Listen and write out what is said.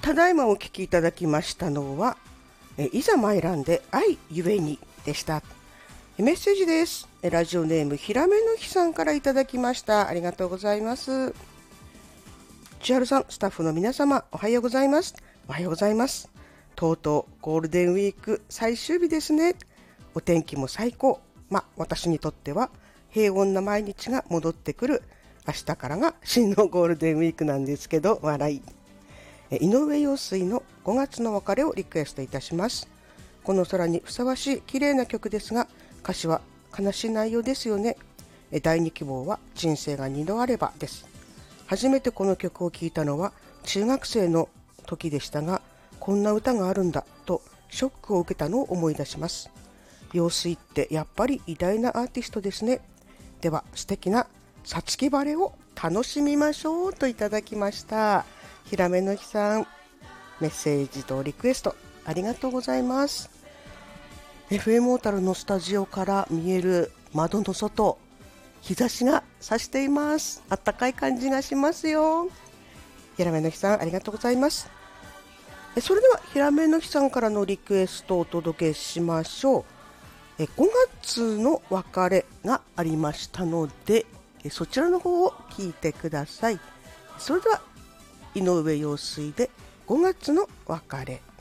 ただいまお聞きいただきましたのは、いざ参らんで愛ゆえにでした。メッセージです。ラジオネームひらめのひさんからいただきました。ありがとうございます。千春さん、スタッフの皆様、おはようございます。おはようございます。とうとうゴールデンウィーク最終日ですね。お天気も最高。私にとっては平穏な毎日が戻ってくる。明日からが真のゴールデンウィークなんですけど、笑い。井上陽水の5月の別れをリクエストいたします。この空にふさわしい綺麗な曲ですが、歌詞は悲しい内容ですよね。第二希望は人生が2度あればです。初めてこの曲を聴いたのは中学生の時でしたが、こんな歌があるんだとショックを受けたのを思い出します。陽水ってやっぱり偉大なアーティストですね。では素敵なさつき晴れを楽しみましょうといただきました。ひらめのひさん、メッセージとリクエストありがとうございます。FM 小樽のスタジオから見える窓の外、日差しが差しています。あったかい感じがしますよ。ひらめのひさん、ありがとうございます。それではひらめのひさんからのリクエストをお届けしましょう。5月の別れがありましたので、そちらの方を聞いてください。それでは井上陽水で5月の別れ。